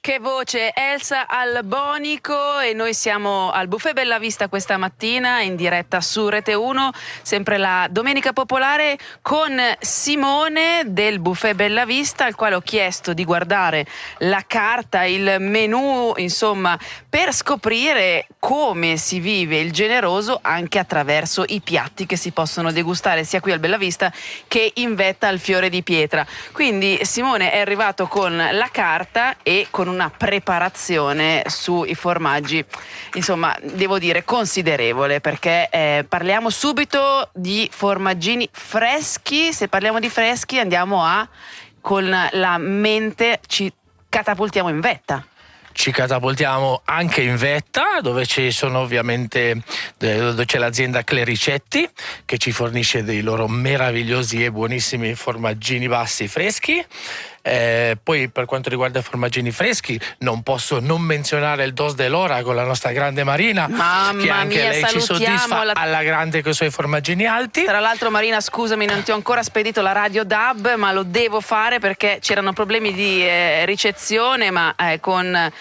Che voce, Elsa Albonico, e noi siamo al Buffet Bellavista questa mattina in diretta su Rete 1, sempre la Domenica Popolare, con Simone del Buffet Bellavista, al quale ho chiesto di guardare la carta, il menù, insomma, per scoprire come si vive il generoso anche attraverso i piatti che si possono degustare sia qui al Bellavista che in vetta al Fiore di Pietra. Quindi Simone è arrivato con la carta e con una preparazione sui formaggi, insomma, devo dire considerevole, perché parliamo subito di formaggini freschi. Se parliamo di freschi andiamo con la mente ci catapultiamo in vetta. Ci catapultiamo anche in vetta, dove ci sono ovviamente, dove c'è l'azienda Clericetti che ci fornisce dei loro meravigliosi e buonissimi formaggini bassi freschi. Poi per quanto riguarda i formaggini freschi non posso non menzionare il Dos de Lora con la nostra grande Marina, Mamma che anche mia, lei ci soddisfa alla grande con i suoi formaggini alti. Tra l'altro, Marina, scusami, non ti ho ancora spedito la radio DAB, ma lo devo fare perché c'erano problemi di ricezione, ma con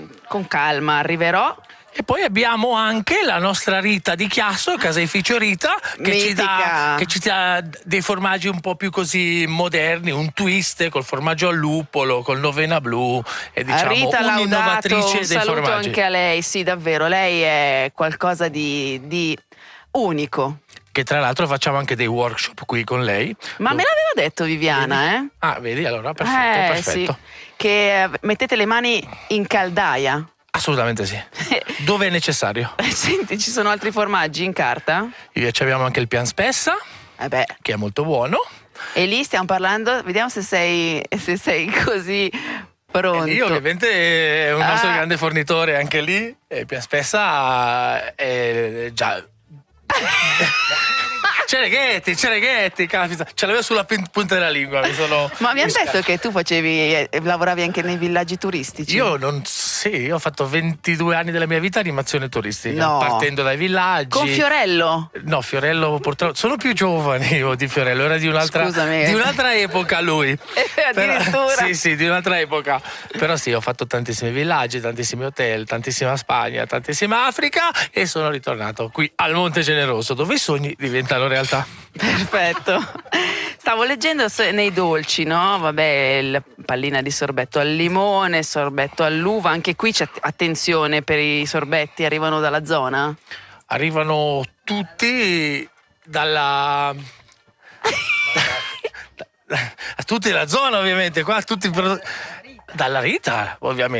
calma arriverò. E poi abbiamo anche la nostra Rita di Chiasso, caseificio Rita, che ci dà dei formaggi un po' più così moderni, un twist col formaggio al luppolo, col Novena Blu, e diciamo Rita un'innovatrice Laudato, un dei saluto formaggi. anche a lei, sì, davvero, lei è qualcosa di unico. Che tra l'altro facciamo anche dei workshop qui con lei. Ma me l'aveva detto Viviana, Vedi? Ah, vedi, allora perfetto. Sì, che mettete le mani in caldaia. Assolutamente sì. Dove è necessario. Senti, ci sono altri formaggi in carta? Abbiamo anche il Pian Spessa, che è molto buono. E lì stiamo parlando, vediamo se sei così pronto. E lì ovviamente è un nostro grande fornitore anche lì. E Pian Spessa è già... Cereghetti, capita. Ce l'avevo sulla punta della lingua. Ma mi hanno detto che tu lavoravi anche nei villaggi turistici. Io ho fatto 22 anni della mia vita animazione turistica, partendo dai villaggi. Con Fiorello? No, Fiorello purtroppo sono più giovane io di Fiorello, era di un'altra epoca lui. Addirittura? Sì, di un'altra epoca. Però sì, ho fatto tantissimi villaggi, tantissimi hotel, tantissima Spagna, tantissima Africa, e sono ritornato qui al Monte Generoso, dove i sogni diventano realtà. Perfetto. Stavo leggendo nei dolci, no? Vabbè, la pallina di sorbetto al limone, sorbetto all'uva, anche qui c'è attenzione per i sorbetti, arrivano dalla zona? Arrivano tutti dalla tutti della zona, ovviamente, qua tutti dalla Rita, ovviamente.